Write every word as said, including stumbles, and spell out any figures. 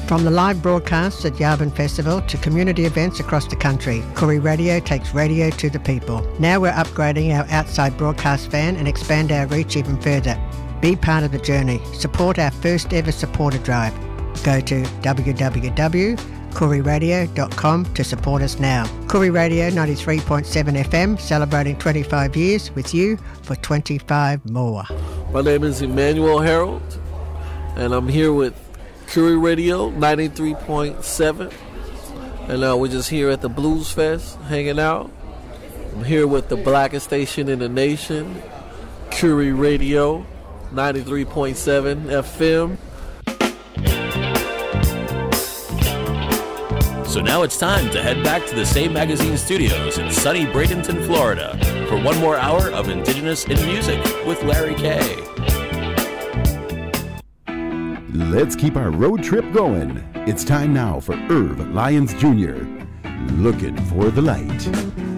From the live broadcasts at Yavin Festival to community events across the country, Koori Radio takes radio to the people. Now we're upgrading our outside broadcast van and expand our reach even further. Be part of the journey. Support our first ever supporter drive. Go to w w w dot koori radio dot com to support us now. Koori Radio ninety-three point seven F M, celebrating twenty-five years with you for twenty-five more. My name is Emmanuel Harold, and I'm here with Koori Radio ninety-three point seven, and uh, we're just here at the Blues Fest hanging out. I'm here with the blackest station in the nation, Koori Radio ninety-three point seven F M. So now it's time to head back to the Same Magazine studios in sunny Bradenton, Florida, for one more hour of Indigenous in Music with Larry Kay. Let's keep our road trip going. It's time now for Irv Lyons Junior Looking for the Light.